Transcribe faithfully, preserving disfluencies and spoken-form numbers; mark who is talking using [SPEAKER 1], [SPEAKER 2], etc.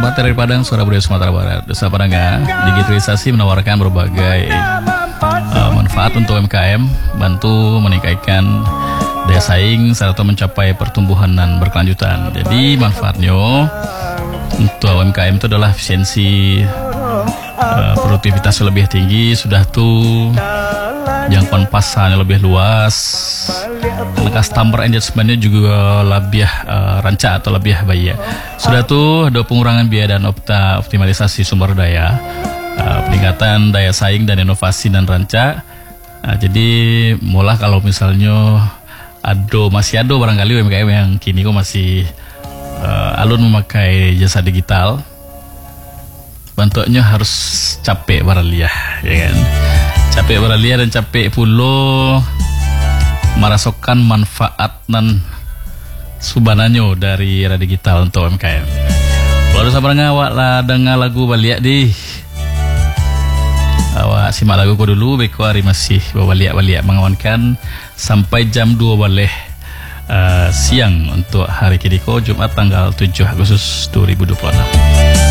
[SPEAKER 1] Selamat dari Padang, Suara Budaya Sumatera Barat. Desa Padangga, digitalisasi menawarkan berbagai uh, manfaat untuk U M K M, bantu meningkatkan daya saing serta mencapai pertumbuhan dan berkelanjutan. Jadi manfaatnya untuk U M K M itu adalah efisiensi, uh, produktivitas lebih tinggi, sudah tuh jangkauan pasarnya lebih luas, karena customer engagementnya juga lebih uh, rancak atau lebih baik. Sudah tuh ada pengurangan biaya dan opta, optimalisasi sumber daya, uh, peningkatan daya saing dan inovasi dan rancak. Uh, jadi mulai kalau misalnya ada masih ada barangkali U M K M yang kini kok masih uh, alun memakai jasa digital, bentuknya harus capek baralia, ya kan? Capek beralia dan capek pulo merasakan manfaat dan subananyo dari era digital untuk U M K M. Lalu sabar ngawak lah dengar lagu baliak di. Awak simak lagu ko dulu, beko hari masih baliak-baliak mengawankan sampai jam dua balik uh, siang untuk hari kini ko Jumat tanggal tujuh Agustus dua ribu dua puluh enam.